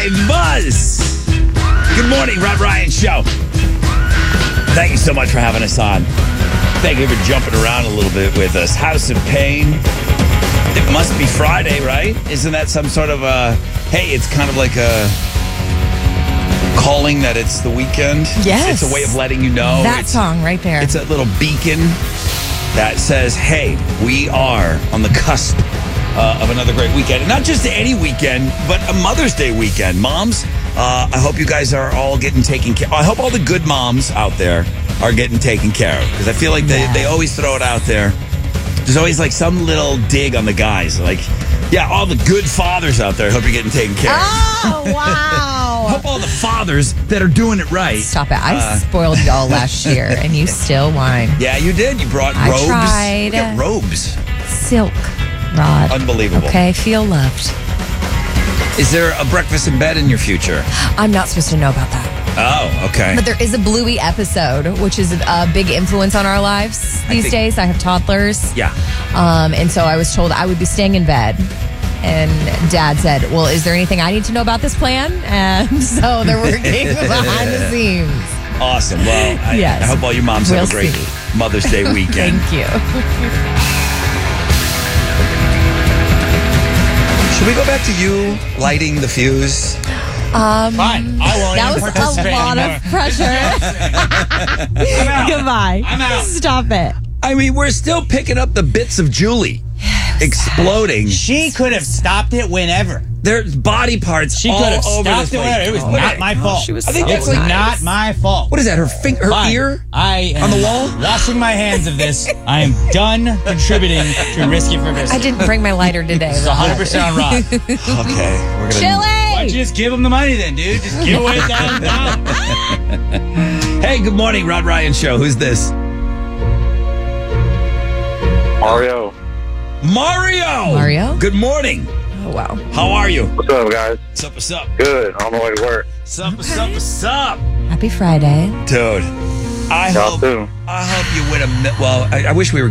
High Buzz. Good morning, Rob Ryan Show. Thank you so much for having us on. Thank you for jumping around a little bit with us. House of Pain. It must be Friday, right? Isn't that some sort of hey, it's kind of like a calling that it's the weekend? Yes. It's a way of letting you know. That song right there. It's a little beacon that says, hey, we are on the cusp of another great weekend. And not just any weekend, but a Mother's Day weekend. Moms, I hope you guys are all getting taken care of. I hope all the good moms out there are getting taken care of. Because I feel like they always throw it out there. There's always like some little dig on the guys. Like, yeah, all the good fathers out there, I hope you're getting taken care of. Oh, wow. I hope all the fathers that are doing it right. Stop it. I spoiled y'all last year, and you still whine. Yeah, you did. You brought robes. I tried. Look at robes. Silk, Rod. Unbelievable. Okay, feel loved. Is there a breakfast in bed in your future? I'm not supposed to know about that. Oh, okay. But there is a Bluey episode, which is a big influence on our lives these days. I have toddlers. Yeah. And so I was told I would be staying in bed. And Dad said, well, is there anything I need to know about this plan? And so they're working behind the scenes. Awesome. Well, Yes. I hope all your moms have a great see. Mother's Day weekend. Thank you. Should we go back to you lighting the fuse? Fine. I won't That even was participate a lot anymore. of pressure. I'm out. Goodbye. I'm out. Stop it. I mean, we're still picking up the bits of Julie exploding. She could have stopped it whenever. There's body parts She all could have over stopped this it whenever. It was place. not my fault. she was I think so that's It's like, not my fault. what is that, her Fine. ear? I am On the wall? washing my hands of this. I am done contributing to Risky for Business. I didn't bring my lighter today. It's 100% on Rob. Okay. We're gonna. Why don't Chili! you just give him the money then, dude? Just give away down. Hey, good morning, Rod Ryan Show. Who's this? Mario. Mario? Good morning. Oh, wow. How are you? What's up, guys? What's up? Good. On my way to work. What's up? Happy Friday. Dude, I Y'all hope too. you win well, I wish we were